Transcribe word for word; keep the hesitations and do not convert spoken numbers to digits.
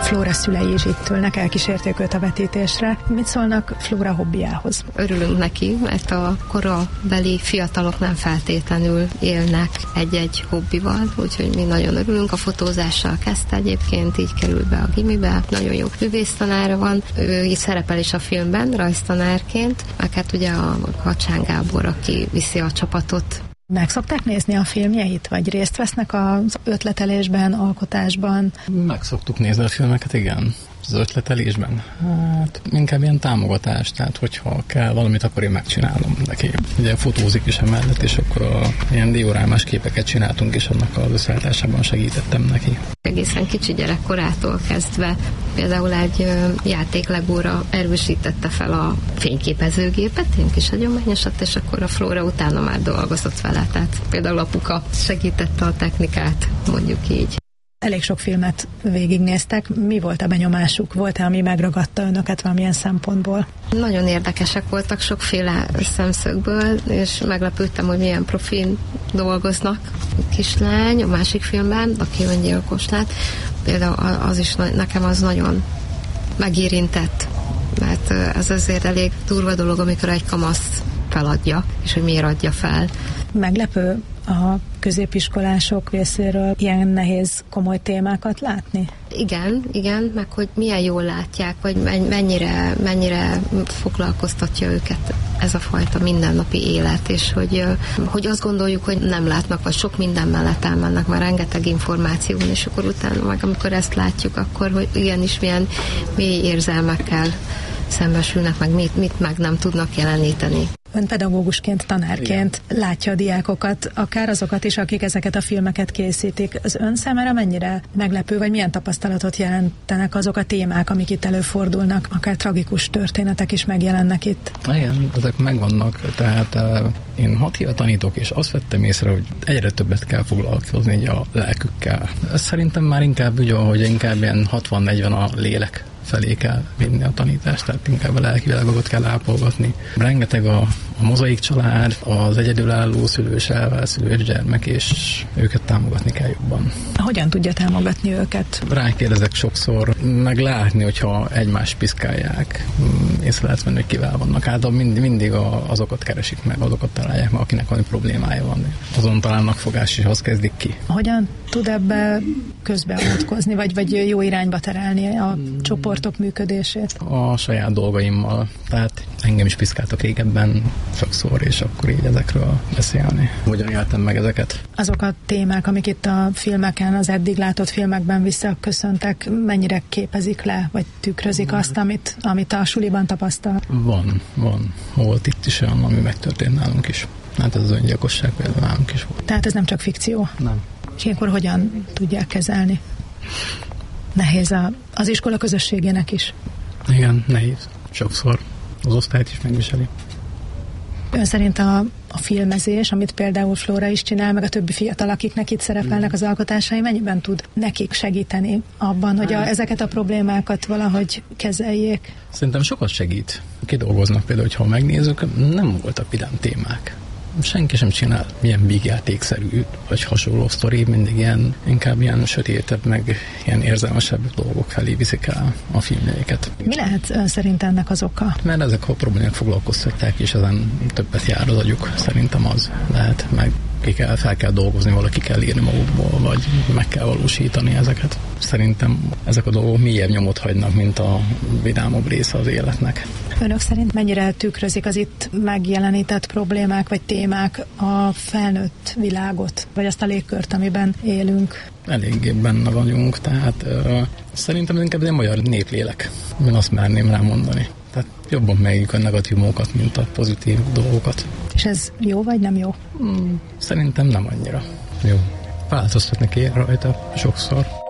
Flóra szülei is itt ülnek, elkísérték őt a vetítésre. Mit szólnak Flóra hobbiához? Örülünk neki, mert a korabeli fiatalok nem feltétlenül élnek egy-egy hobbival, úgyhogy mi nagyon örülünk. A fotózással kezdte egyébként, így került be a gimibe. Nagyon jó művésztanára van. Ő így szerepel is a filmben, rajztanárként, meg hát ugye a Hacsán Gábor, aki viszi a csapatot. Meg szokták nézni a filmjeit, vagy részt vesznek az ötletelésben, alkotásban? Meg szoktuk nézni a filmeket, igen. Az ötletelésben? Hát inkább ilyen támogatás, tehát hogyha kell valamit, akkor én megcsinálom neki. Ugye fotózik is emellett, és akkor a ilyen diorámás képeket csináltunk, és annak az összeállításában segítettem neki. Egészen kicsi gyerekkorától kezdve például egy játéklegóra erősítette fel a fényképezőgépet, ilyen kis hagyományosat, és akkor a Flóra utána már dolgozott vele, tehát például apuka segítette a technikát, mondjuk így. Elég sok filmet végignéztek. Mi volt a benyomásuk? Volt-e, ami megragadta önöket valamilyen szempontból? Nagyon érdekesek voltak sokféle szemszögből, és meglepődtem, hogy milyen profin dolgoznak. A kislány, a másik filmben, aki öngyilkos lett, például az is nekem az nagyon megérintett, mert ez azért elég durva dolog, amikor egy kamasz feladja, és hogy miért adja fel. Meglepő a középiskolások részéről ilyen nehéz, komoly témákat látni? Igen, igen, meg hogy milyen jól látják, vagy mennyire, mennyire foglalkoztatja őket ez a fajta mindennapi élet, és hogy, hogy azt gondoljuk, hogy nem látnak, vagy sok minden mellett elmennek, már rengeteg információ, és akkor utána, meg amikor ezt látjuk, akkor hogy igenis milyen mély érzelmekkel szembesülnek, meg mit, mit meg nem tudnak jeleníteni. Ön pedagógusként, tanárként igen. látja a diákokat, akár azokat is, akik ezeket a filmeket készítik. Az ön számára mennyire meglepő, vagy milyen tapasztalatot jelentenek azok a témák, amik itt előfordulnak, akár tragikus történetek is megjelennek itt? Igen, ezek megvannak, tehát uh, én hat éve tanítok, és azt vettem észre, hogy egyre többet kell foglalkozni a lelkükkel. Ez szerintem már inkább úgy, hogy inkább ilyen hatvan-negyven a lélek felé kell vinni a tanítást, tehát inkább a lelki világokat kell ápolgatni. Rengeteg a, a mozaik család, az egyedülálló szülős, elvászülős gyermek, és őket támogatni kell jobban. Hogyan tudja támogatni őket? Rákérdezek sokszor, meg látni, hogyha egymást piszkálják, észre lehet venni, hogy kivel vannak. Hát mind, mindig a, azokat keresik meg, azokat találják meg, akinek valami problémája van. Azon találnak fogás, és azt kezdik ki. Hogyan tud ebbe közbeavatkozni, vagy, vagy jó irányba terelni a hmm. csoportok működését? A saját dolgaimmal. Tehát engem is piszkáltak régebben sokszor, és akkor így ezekről beszélni. Hogyan éltem meg ezeket? Azok a témák, amik itt a filmeken, az eddig látott filmekben visszaköszöntek, mennyire képezik le, vagy tükrözik hmm. azt, amit, amit a suliban tapasztal? Van, van. Volt itt is olyan, ami megtörtént nálunk is. Hát ez az öngyilkosság például nálunk is volt. Tehát ez nem csak fikció? Nem. És ilyenkor hogyan tudják kezelni? Nehéz a, az iskola közösségének is. Igen, nehéz. Sokszor az osztályt is megviseli. Ön szerint a, a filmezés, amit például Flóra is csinál, meg a többi fiatal, akiknek itt szerepelnek az alkotásai, mennyiben tud nekik segíteni abban, hogy a, ezeket a problémákat valahogy kezeljék? Szerintem sokat segít. Kidolgoznak például, hogyha megnézzük, nem voltak vidám témák. Senki sem csinál milyen vígjátékszerű, vagy hasonló sztori, mindig ilyen, inkább ilyen sötétebb, meg ilyen érzelmesebb dolgok felé viszik el a filmjeiket. Mi lehet ön szerint ennek az oka? Mert ezek a problémák foglalkoztatják, és ezen többet jár az agyuk. Szerintem az lehet, meg ki kell, fel kell dolgozni, valaki kell írni magukból, vagy meg kell valósítani ezeket. Szerintem ezek a dolgok mélyebb nyomot hagynak, mint a vidámabb része az életnek. Önök szerint mennyire tükrözik az itt megjelenített problémák vagy témák a felnőtt világot, vagy azt a légkört, amiben élünk? Eléggé benne vagyunk, tehát uh, szerintem inkább egy magyar néplélek. Én azt merném rá mondani. Tehát jobban megjük a negatívumokat, mint a pozitív dolgokat. És ez jó vagy nem jó? Hmm, szerintem nem annyira jó. Változtatni kell rajta sokszor.